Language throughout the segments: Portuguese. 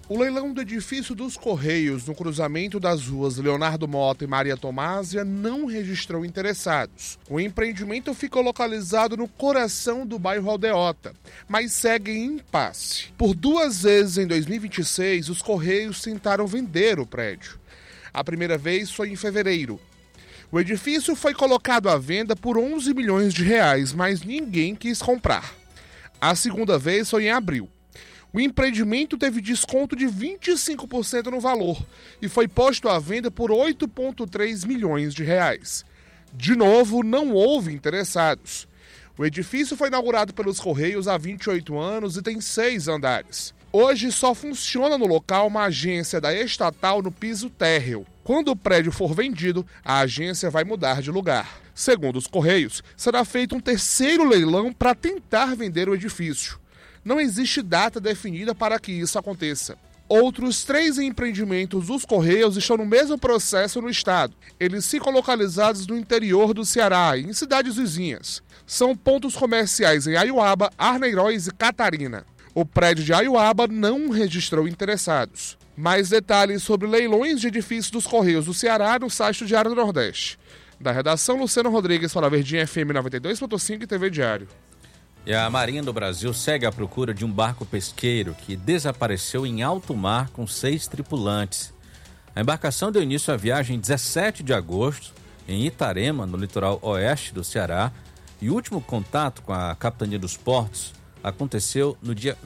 O leilão do edifício dos Correios, no cruzamento das ruas Leonardo Mota e Maria Tomásia, não registrou interessados. O empreendimento fica localizado no coração do bairro Aldeota, mas segue em impasse. Por 2 vezes em 2026, os Correios tentaram vender o prédio. A primeira vez foi em fevereiro. O edifício foi colocado à venda por 11 milhões de reais, mas ninguém quis comprar. A segunda vez foi em abril. O empreendimento teve desconto de 25% no valor e foi posto à venda por 8,3 milhões de reais. De novo, não houve interessados. O edifício foi inaugurado pelos Correios há 28 anos e tem 6 andares. Hoje só funciona no local uma agência da estatal no piso térreo. Quando o prédio for vendido, a agência vai mudar de lugar. Segundo os Correios, será feito um terceiro leilão para tentar vender o edifício. Não existe data definida para que isso aconteça. Outros 3 empreendimentos dos Correios estão no mesmo processo no estado. Eles ficam localizados no interior do Ceará, em cidades vizinhas. São pontos comerciais em Aiuaba, Arneiroz e Catarina. O prédio de Aiuaba não registrou interessados. Mais detalhes sobre leilões de edifícios dos Correios do Ceará no site do Diário do Nordeste. Da redação, Luciano Rodrigues para a Verdinha FM 92.5 e TV Diário. E a Marinha do Brasil segue à procura de um barco pesqueiro que desapareceu em alto mar com 6 tripulantes. A embarcação deu início à viagem em 17 de agosto, em Itarema, no litoral oeste do Ceará, e o último contato com a Capitania dos Portos aconteceu no dia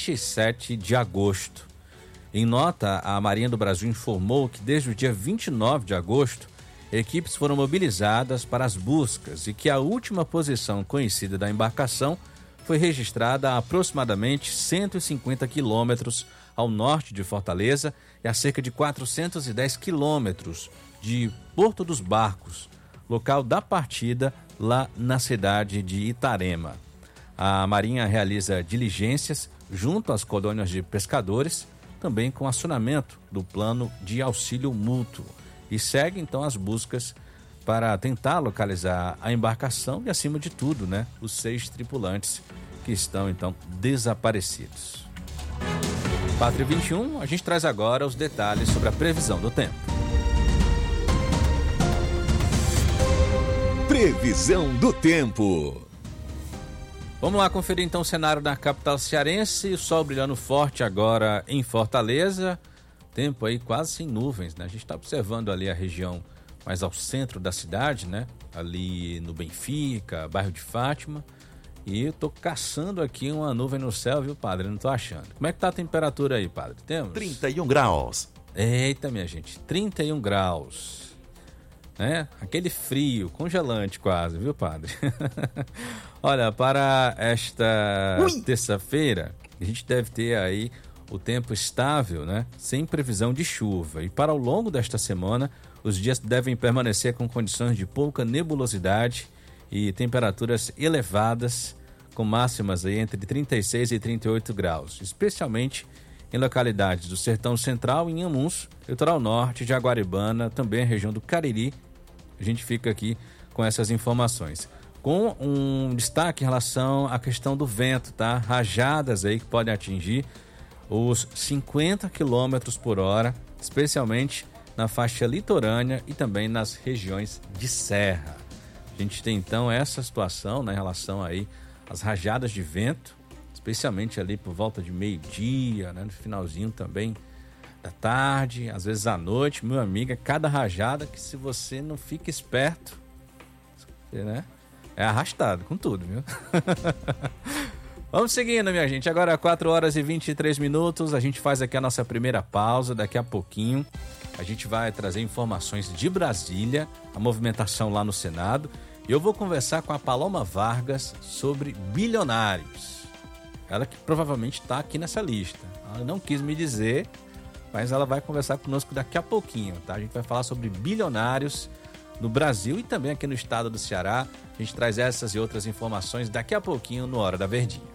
27 de agosto. Em nota, a Marinha do Brasil informou que desde o dia 29 de agosto, equipes foram mobilizadas para as buscas e que a última posição conhecida da embarcação foi registrada a aproximadamente 150 quilômetros ao norte de Fortaleza e a cerca de 410 quilômetros de Porto dos Barcos, local da partida lá na cidade de Itarema. A Marinha realiza diligências junto às colônias de pescadores, também com acionamento do plano de auxílio mútuo, e segue então as buscas para tentar localizar a embarcação e, acima de tudo, os 6 tripulantes que estão então desaparecidos. 4h21, a gente traz agora os detalhes sobre a previsão do tempo. Previsão do tempo. Vamos lá conferir então o cenário da capital cearense. O sol brilhando forte agora em Fortaleza. Tempo aí quase sem nuvens, A gente está observando ali a região mais ao centro da cidade, Ali no Benfica, bairro de Fátima. E eu tô caçando aqui uma nuvem no céu, viu, padre? Não tô achando. Como é que tá a temperatura aí, padre? Temos? 31 graus. Eita, minha gente, 31 graus. Aquele frio, congelante quase, viu, padre? Olha, para esta terça-feira, a gente deve ter aí o tempo estável, sem previsão de chuva. E para o longo desta semana, os dias devem permanecer com condições de pouca nebulosidade e temperaturas elevadas, com máximas aí entre 36 e 38 graus, especialmente em localidades do Sertão Central, em Inhamuns, litoral norte, Jaguaribana, também a região do Cariri. A gente fica aqui com essas informações. Com um destaque em relação à questão do vento, tá? Rajadas aí que podem atingir os 50 km por hora, especialmente na faixa litorânea e também nas regiões de serra. A gente tem então essa situação em relação aí às rajadas de vento, especialmente ali por volta de meio-dia, no finalzinho também da tarde, às vezes à noite, meu amigo, é cada rajada que, se você não fica esperto, é arrastado com tudo, viu? Vamos seguindo, minha gente. Agora 4h23, a gente faz aqui a nossa primeira pausa. Daqui a pouquinho a gente vai trazer informações de Brasília, a movimentação lá no Senado, e eu vou conversar com a Paloma Vargas sobre bilionários. Ela que provavelmente está aqui nessa lista. Ela não quis me dizer, mas ela vai conversar conosco daqui a pouquinho, tá? A gente vai falar sobre bilionários no Brasil e também aqui no estado do Ceará. A gente traz essas e outras informações daqui a pouquinho no Hora da Verdinha.